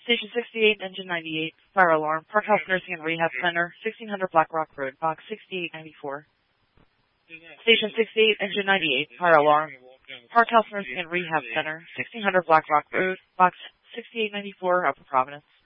Station 68, Engine 98, fire alarm, Park Health Nursing and Rehab Center, 1600 Black Rock Road, box 6894. Station 68, Engine 98, fire alarm, Park Health Nursing and Rehab Center, 1600 Black Rock Road, box 6894, Upper Providence.